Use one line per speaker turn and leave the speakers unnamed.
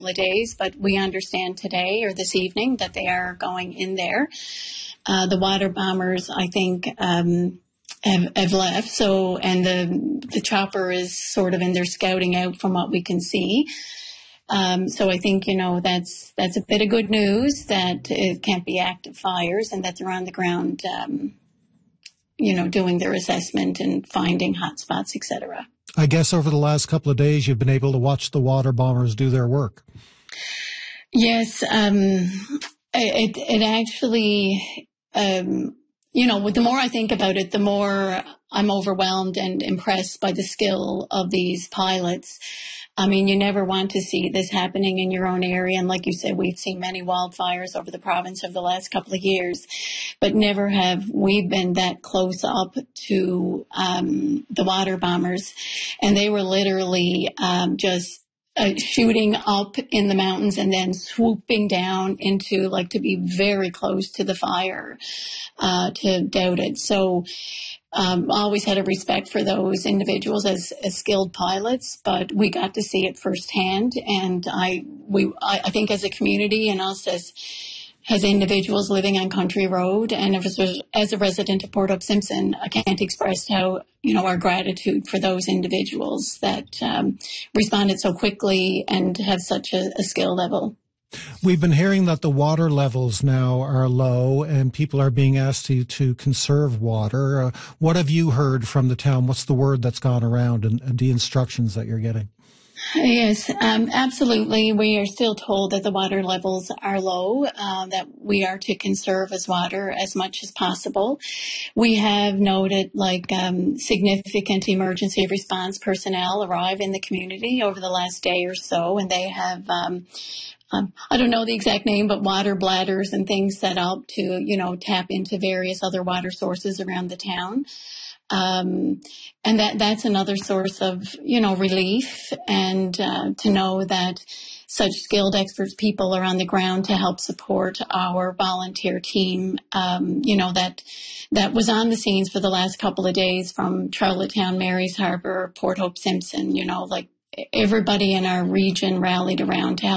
of days, but we understand today or this evening that they are going in there. The water bombers, I think, have left. So, and the chopper is sort of in there scouting out from what we can see. So I think, that's a bit of good news that it can't be active fires and that they're on the ground, doing their assessment and finding hot spots, et cetera.
I guess over the last couple of days, you've been able to watch the water bombers do their work.
Yes. It actually, the more I think about it, the more I'm overwhelmed and impressed by the skill of these pilots. I mean, you never want to see this happening in your own area. And like you said, we've seen many wildfires over the province over the last couple of years, but never have we been that close up to the water bombers. And they were literally just shooting up in the mountains and then swooping down into, to be very close to the fire to doubt it. So always had a respect for those individuals as skilled pilots, but we got to see it firsthand. And I think as a community and us as individuals living on Country Road and as a resident of Port Hope Simpson, I can't express how, our gratitude for those individuals that responded so quickly and have such a skill level.
We've been hearing that the water levels now are low and people are being asked to conserve water. What have you heard from the town? What's the word that's gone around and the instructions that you're getting?
Yes, absolutely. We are still told that the water levels are low, that we are to conserve as water as much as possible. We have noted significant emergency response personnel arrive in the community over the last day or so, and they have I don't know the exact name, but water bladders and things set up to, tap into various other water sources around the town. And that's another source of, relief and to know that such skilled experts people are on the ground to help support our volunteer team, that was on the scenes for the last couple of days from Charlottetown, Marys Harbor, Port Hope Simpson, everybody in our region rallied around to help